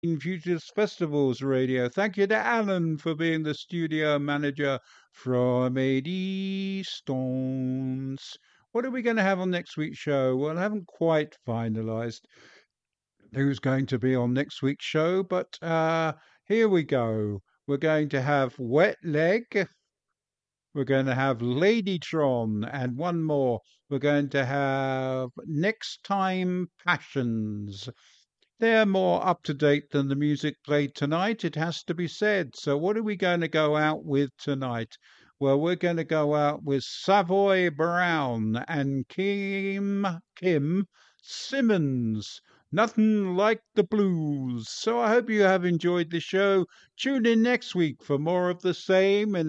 Futures Festivals Radio. Thank you to Alan for being the studio manager from 80 Stones. What are we going to have on next week's show? Well, I haven't quite finalized who's going to be on next week's show, but here we go. We're going to have Wet Leg. We're going to have Ladytron and one more. We're going to have Next Time Passions. They're more up to date than the music played tonight, it has to be said. So, what are we going to go out with tonight? Well, we're going to go out with Savoy Brown and Kim Simmons. Nothing like the blues. So, I hope you have enjoyed the show. Tune in next week for more of the same. And